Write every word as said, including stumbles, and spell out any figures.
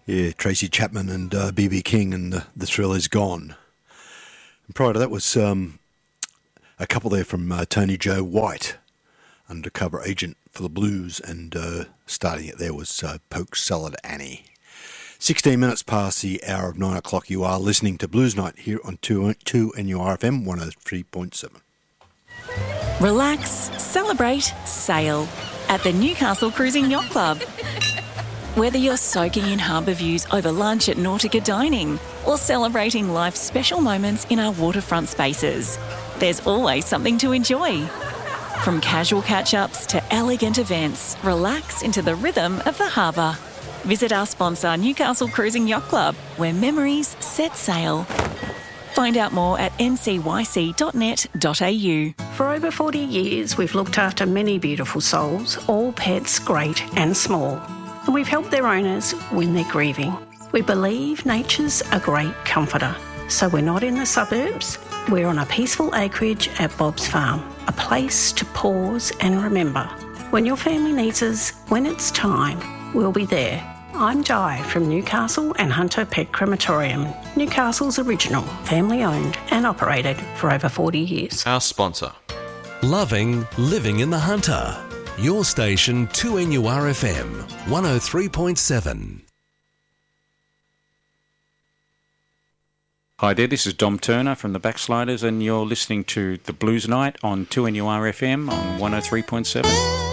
Yeah, Tracy Chapman and uh, B B King and the, the Thrill Is Gone. And prior to that was um, a couple there from uh, Tony Joe White, undercover agent for the Blues, and uh, starting it there was uh, Poke Salad Annie. sixteen minutes past the hour of nine o'clock. You are listening to Blues Night here on two N U R F M one oh three point seven. Relax, celebrate, sail at the Newcastle Cruising Yacht Club. Whether you're soaking in harbour views over lunch at Nautica Dining or celebrating life's special moments in our waterfront spaces, there's always something to enjoy. From casual catch-ups to elegant events, relax into the rhythm of the harbour. Visit our sponsor, Newcastle Cruising Yacht Club, where memories set sail. Find out more at n c y c dot net dot a u. For over forty years, we've looked after many beautiful souls, all pets great and small. And we've helped their owners when they're grieving. We believe nature's a great comforter. So we're not in the suburbs. We're on a peaceful acreage at Bob's Farm, a place to pause and remember. When your family needs us, when it's time, we'll be there. I'm Di from Newcastle and Hunter Pet Crematorium, Newcastle's original, family-owned and operated for over forty years. Our sponsor. Loving living in the Hunter. Your station two N U R F M, one oh three point seven. Hi there, this is Dom Turner from the Backsliders and you're listening to The Blues Night on two N U R F M on one oh three point seven.